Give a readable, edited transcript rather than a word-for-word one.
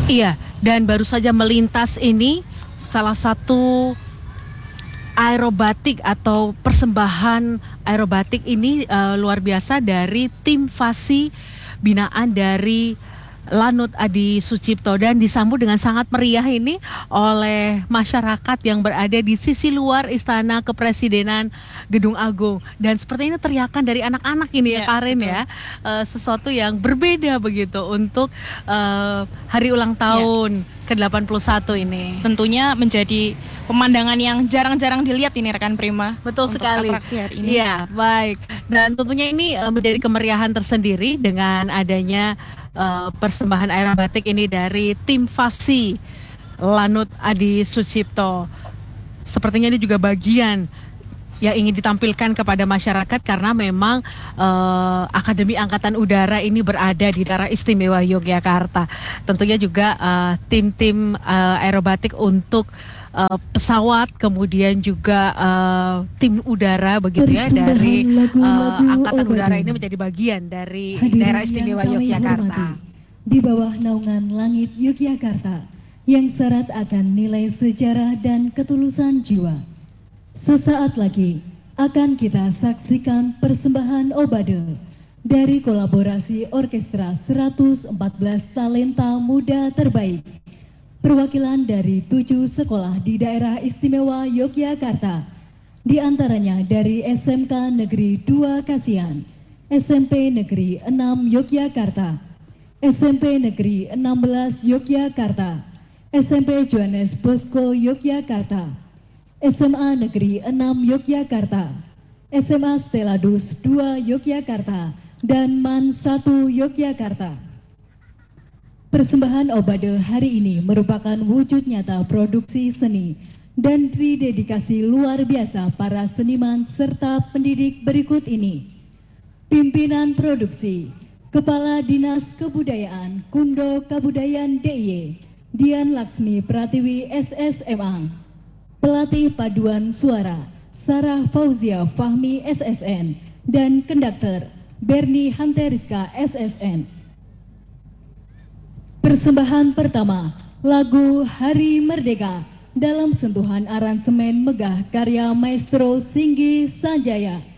Iya, dan baru saja melintas ini salah satu aerobatik atau persembahan aerobatik ini luar biasa dari tim Fasi binaan dari Lanut Adi Sucipto, dan disambut dengan sangat meriah ini oleh masyarakat yang berada di sisi luar Istana Kepresidenan Gedung Agung. Dan seperti ini teriakan dari anak-anak ini ya, Karen betul. ya. Sesuatu yang berbeda begitu untuk hari ulang tahun ke-81 ini. Tentunya menjadi pemandangan yang jarang-jarang dilihat ini rekan Prima. Betul untuk sekali. atraksi hari ini. Iya, baik. Dan tentunya ini menjadi kemeriahan tersendiri dengan adanya persembahan aerobatik ini dari tim Fasi Lanut Adi Sucipto. Sepertinya ini juga bagian yang ingin ditampilkan kepada masyarakat karena memang Akademi Angkatan Udara ini berada di daerah istimewa Yogyakarta. Tentunya juga tim-tim aerobatik untuk pesawat, kemudian juga tim udara begitu ya dari Angkatan Udara ini menjadi bagian dari daerah istimewa Yogyakarta. Di bawah naungan langit Yogyakarta yang syarat akan nilai sejarah dan ketulusan jiwa. Sesaat lagi akan kita saksikan persembahan obade dari kolaborasi Orkestra 114 Talenta Muda Terbaik, perwakilan dari 7 sekolah di daerah istimewa Yogyakarta, di antaranya dari SMK Negeri 2 Kasihan, SMP Negeri 6 Yogyakarta, SMP Negeri 16 Yogyakarta, SMP Johannes Bosco Yogyakarta, SMA Negeri 6 Yogyakarta, SMA Steladus 2 Yogyakarta, dan MAN 1 Yogyakarta. Persembahan obade hari ini merupakan wujud nyata produksi seni dan dedikasi luar biasa para seniman serta pendidik berikut ini. Pimpinan produksi, Kepala Dinas Kebudayaan Kundo Kabudayaan DIY, Dian Laksmi Pratiwi SSMA. Pelatih paduan suara, Sarah Fauzia Fahmi SSN, dan konduktor Berni Hanteriska SSN. Persembahan pertama, lagu Hari Merdeka dalam sentuhan aransemen megah karya Maestro Singgi Sanjaya.